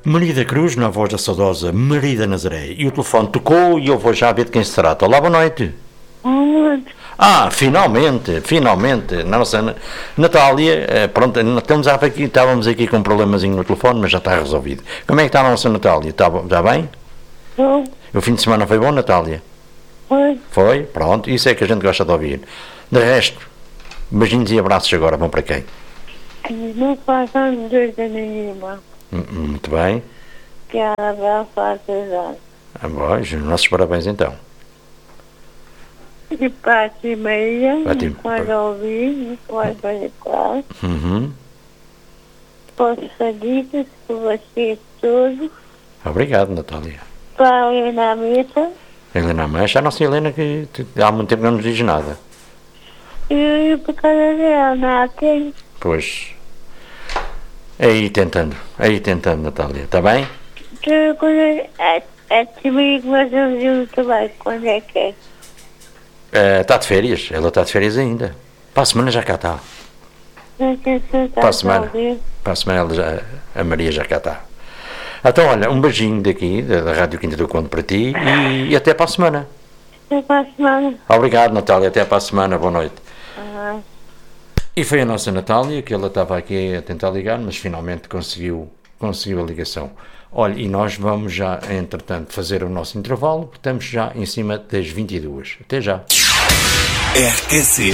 Maria da Cruz, na voz da saudosa Maria da Nazaré. E o telefone tocou e eu vou já ver de quem se trata. Olá, boa noite. Finalmente. Nossa, Natália, pronto, estávamos aqui com um problemazinho no telefone, mas já está resolvido. Como é que está a nossa Natália? Está bem? Bom, O fim de semana foi bom, Natália? foi. Foi? Pronto, isso é que a gente gosta de ouvir. De resto, beijinhos e abraços agora, vão para quem? Não façam dois da minha irmã, Muito bem. que ela faz 3 anos. Pois, nossos parabéns então. E Pati e Maria, Pati- pode ouvir, pode fazer claro. Uhum. Posso feliz por vocês todos. Obrigado, Natália. Para a Helena Mita. Helena Mancha, a nossa Helena que há muito tempo não nos diz nada. E por causa dela, naquele Pois. Aí tentando, Natália, está bem? que quando é comigo, mas eu digo também quando é que é. Está de férias, ela está de férias ainda. Para a semana já cá está. Não sei se está Para a semana. ouvir. Para a semana a Maria já cá está. Então, olha, um beijinho daqui, da Rádio Quinta do Conde para ti e até para a semana. Até para a semana. Obrigado, Natália, até para a semana, boa noite. Ah. E foi a nossa Natália, que ela estava aqui a tentar ligar, mas finalmente conseguiu a ligação. Olha, e nós vamos já, entretanto, fazer o nosso intervalo, porque estamos já em cima das 22. Até já. RQC